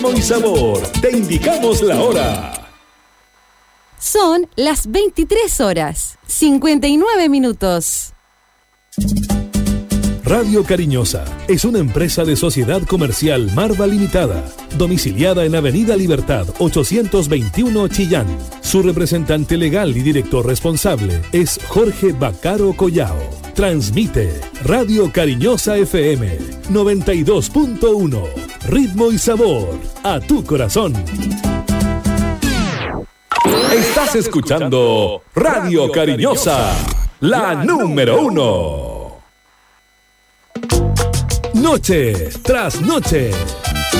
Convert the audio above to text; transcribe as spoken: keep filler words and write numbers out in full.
y sabor, te indicamos la hora. Son las veintitrés horas, cincuenta y nueve minutos. Radio Cariñosa es una empresa de sociedad comercial Marva Limitada, domiciliada en Avenida Libertad ochocientos veintiuno Chillán. Su representante legal y director responsable es Jorge Bacaro Collao. Transmite Radio Cariñosa F M noventa y dos punto uno. Ritmo y sabor a tu corazón. Estás escuchando Radio Cariñosa, la número uno. Noche tras noche,